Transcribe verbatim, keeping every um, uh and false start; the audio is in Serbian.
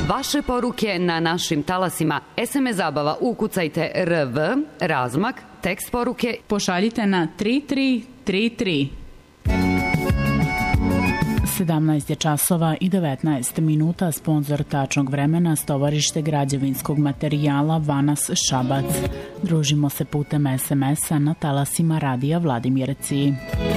Vaše poruke na našim talasima. es em es zabava ukucajte R V, razmak, tekst poruke. Pošaljite na tri tri tri tri. sedamnaest je časova i devetnaest minuta. Sponzor tačnog vremena Stovarište građevinskog materijala Vanas Šabac. Družimo se putem es em es a na talasima Radija Vladimirci.